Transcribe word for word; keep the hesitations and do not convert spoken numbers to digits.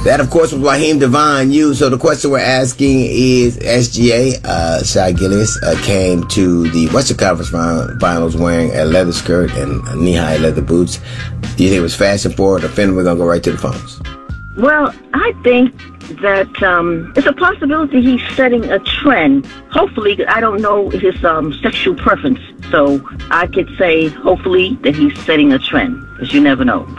That, of course, was Raheem Devon. You. So the question we're asking is, S G A, uh, Shai Gilgeous, uh, came to the Western Conference Finals wearing a leather skirt and knee-high leather boots. Do you think it was fashion forward or fin? We're going to go right to the phones. Well, I think that um, it's a possibility he's setting a trend. Hopefully, I don't know his um, sexual preference, so I could say hopefully that he's setting a trend, because you never know.